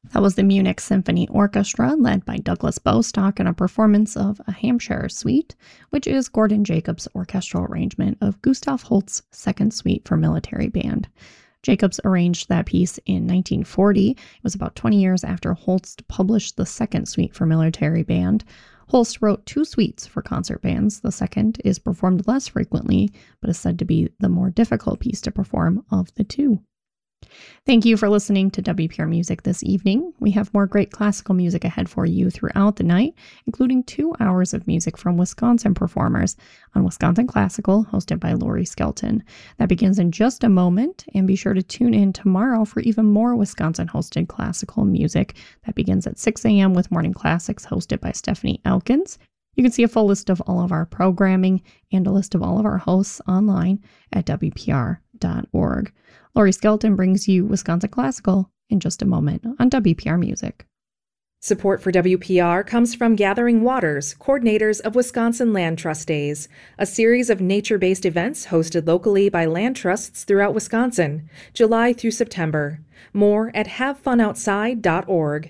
That was the Munich Symphony Orchestra, led by Douglas Bostock, in a performance of a Hampshire Suite, which is Gordon Jacobs' orchestral arrangement of Gustav Holst's Second Suite for military band. Jacobs arranged that piece in 1940. It was about 20 years after Holst published the Second Suite for military band. Holst wrote 2 suites for concert bands. The second is performed less frequently, but is said to be the more difficult piece to perform of the 2. Thank you for listening to WPR Music this evening. We have more great classical music ahead for you throughout the night, including 2 hours of music from Wisconsin performers on Wisconsin Classical, hosted by Lori Skelton. That begins in just a moment, and be sure to tune in tomorrow for even more Wisconsin-hosted classical music. That begins at 6 a.m. with Morning Classics, hosted by Stephanie Elkins. You can see a full list of all of our programming and a list of all of our hosts online at WPR.org. Lori Skelton brings you Wisconsin Classical in just a moment on WPR Music. Support for WPR comes from Gathering Waters, coordinators of Wisconsin Land Trust Days, a series of nature-based events hosted locally by land trusts throughout Wisconsin, July through September. More at havefunoutside.org.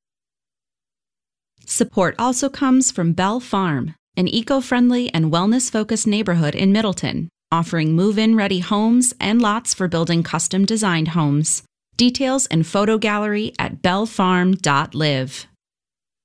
Support also comes from Bell Farm, an eco-friendly and wellness-focused neighborhood in Middleton, offering move-in ready homes and lots for building custom-designed homes. Details and photo gallery at bellfarm.live.